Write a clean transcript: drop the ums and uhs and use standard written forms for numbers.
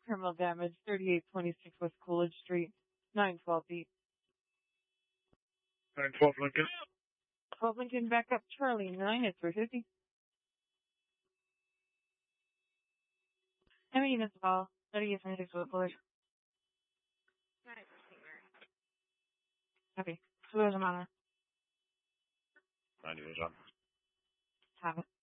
terminal damage, 3826 West Coolidge Street, 912 beat. 912 Lincoln. 12 Lincoln, back up Charlie, 9 at 350. How many units of call? 3826 West Coolidge. Copy. So there's a minor. 90 is on. Have it.